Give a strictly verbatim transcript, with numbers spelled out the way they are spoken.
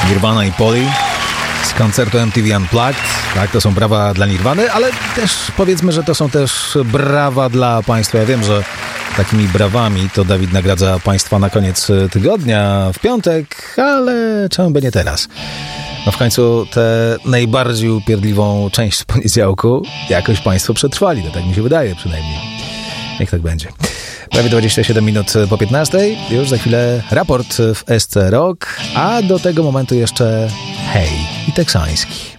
Nirvana i Poli z koncertu M T V Unplugged. Tak, to są brawa dla Nirwany, ale też powiedzmy, że to są też brawa dla państwa. Ja wiem, że takimi brawami to Dawid nagradza państwa na koniec tygodnia, w piątek, ale czemu by nie teraz? No w końcu tę najbardziej upierdliwą część z poniedziałku jakoś państwo przetrwali, to tak mi się wydaje przynajmniej. Niech tak będzie. Prawie dwadzieścia siedem minut po piętnastej. Już za chwilę raport w S C Rock, a do tego momentu jeszcze Hej i teksański.